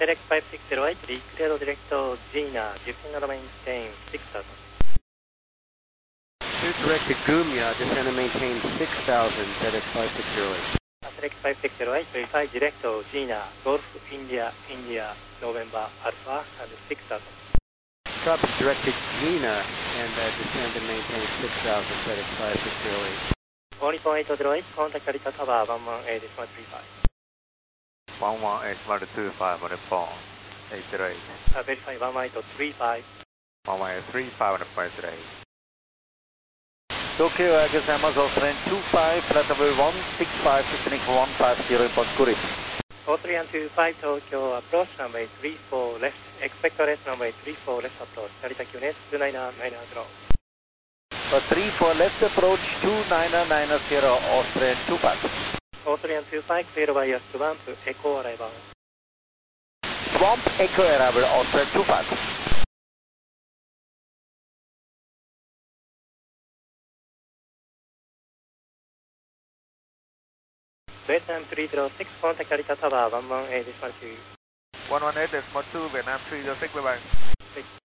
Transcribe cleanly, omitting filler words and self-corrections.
Select 560 declared direct Gina, descend and maintain 6000. Direct to Gumya, descend and maintain 6,000, FedEx 560. Select 560 verify direct Gina, Golf India, India, November Alpha, and 6000. Copy, direct to Gina, and descend and maintain 6,000, FedEx 5608. 11808, contact Alita Tower 118.35. 118.25 on the phone, 808. Verify 11835. 11835 on the phone today. Tokyo Agus Amazon 25, flight number 165, descending for 150 in Poskuri. 4325 Tokyo, approach runway 34 left, expect rest runway 34 left approach, Narita QNS 29990. 34 left approach, 2990, Austrian 25. 4325, clear via Swamp, Echo arrival. Swamp Echo arrival, Austrian 25. Vietnam 306, contact Alita Tower 118.2. 118.2, Vietnam 306, bye bye.